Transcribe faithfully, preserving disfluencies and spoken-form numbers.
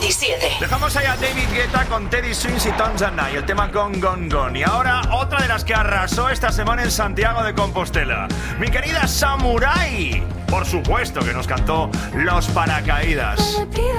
veintisiete. Dejamos ahí a David Guetta con Teddy Swims y Tones and I, el tema Gone Gone Gone. Y ahora otra de las que arrasó esta semana en Santiago de Compostela, mi querida Samurai. Por supuesto que nos cantó Los Paracaídas.